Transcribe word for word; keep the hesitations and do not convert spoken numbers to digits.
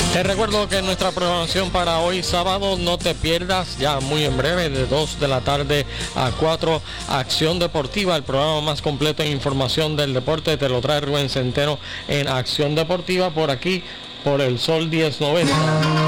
Te recuerdo que nuestra programación para hoy sábado, no te pierdas ya muy en breve de dos de la tarde a cuatro, Acción Deportiva, el programa más completo en información del deporte. Te lo trae Rubén Centeno en Acción Deportiva por aquí, por el Sol diez noventa.